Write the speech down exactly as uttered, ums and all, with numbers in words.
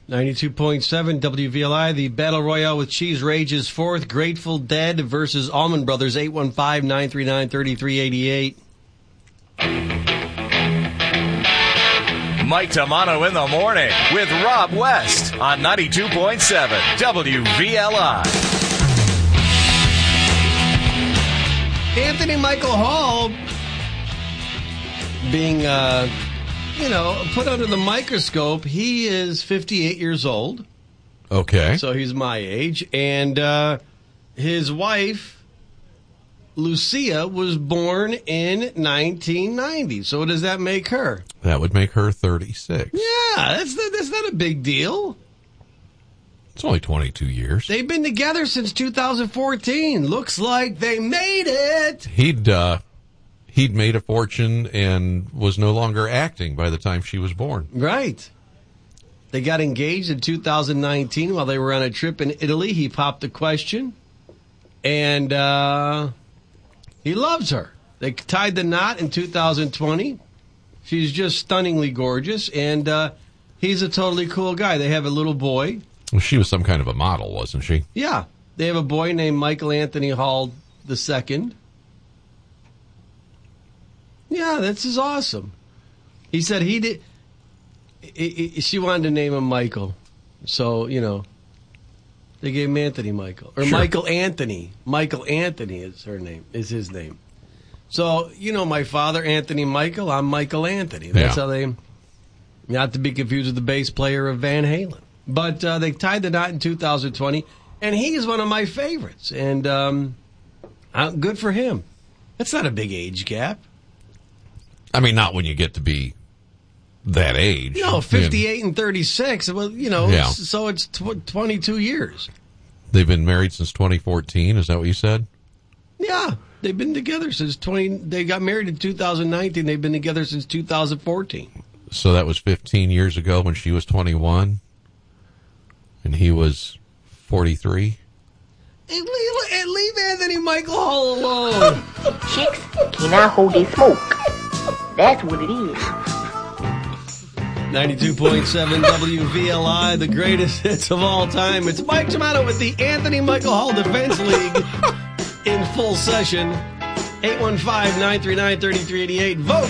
ninety-two point seven W V L I, the Battle Royale with Cheese rages forth. Grateful Dead versus Allman Brothers, eight one five, nine three nine, three three eight eight. Mike Tamano in the morning with Rob West on ninety-two point seven W V L I. Anthony Michael Hall being, uh, you know, put under the microscope. He is fifty-eight years old. Okay. So he's my age. And uh, his wife, Lucia, was born in nineteen ninety. So what does that make her? That would make her thirty-six. Yeah, that's not, that's not a big deal. It's only twenty-two years. They've been together since two thousand fourteen. Looks like they made it. He'd uh, he'd made a fortune and was no longer acting by the time she was born. Right. They got engaged in two thousand nineteen while they were on a trip in Italy. He popped the question, and uh, he loves her. They tied the knot in two thousand twenty. She's just stunningly gorgeous, and uh, he's a totally cool guy. They have a little boy. Well, she was some kind of a model, wasn't she? Yeah. They have a boy named Michael Anthony Hall the Second. Yeah, this is awesome. He said he did. He, he, she wanted to name him Michael, so you know, they gave him Anthony Michael or Sure. Michael Anthony. Michael Anthony is her name. Is his name. So you know, my father Anthony Michael. I'm Michael Anthony. That's Yeah. how they. Not to be confused with the bass player of Van Halen. But uh, they tied the knot in two thousand twenty, and he's one of my favorites. And um, uh, good for him. That's not a big age gap. I mean, not when you get to be that age. No, fifty-eight and thirty-six. Well, you know, Yeah. so it's tw- twenty-two years. They've been married since twenty fourteen. Is that what you said? Yeah, they've been together since twenty. They got married in two thousand nineteen. They've been together since two thousand fourteen. So that was fifteen years ago when she was twenty-one, and he was forty-three. Hey, leave, leave Anthony Michael Hall alone. Chicks cannot hold their smoke. That's what it is. ninety-two point seven W V L I, the greatest hits of all time. It's Mike Tomato with the Anthony Michael Hall Defense League in full session. eight one five, nine three nine, three three eight eight. Vote.